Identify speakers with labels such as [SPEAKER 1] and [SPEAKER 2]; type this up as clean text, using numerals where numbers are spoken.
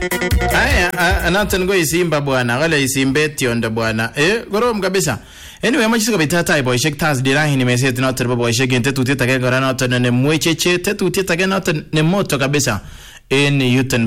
[SPEAKER 1] Aya, noton ko isimba bwana, kale isimbe tiondo bwana. Korom kabisa. Anyway, machi siko bitata boishek Thursday raini meset noton bo boishek en tetutiet age kora noton ne mwecheche tetutiet age noton ne moto kabisa en yuton